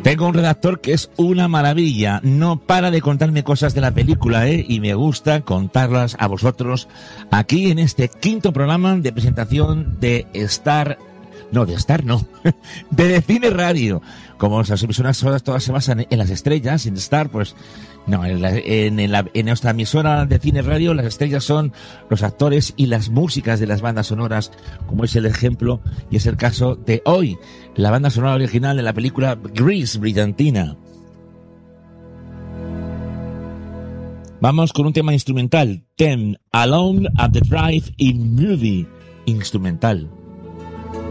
Tengo un redactor que es una maravilla, no para de contarme cosas de la película, y me gusta contarlas a vosotros aquí en este quinto programa de presentación de de Cine Radio. Como las emisoras todas se basan en las estrellas, en Star, pues no, en nuestra emisora de Cine Radio las estrellas son los actores y las músicas de las bandas sonoras, como es el ejemplo y es el caso de hoy, la banda sonora original de la película Grease, brillantina. Vamos con un tema instrumental, Them Alone at the Drive-In Movie, instrumental.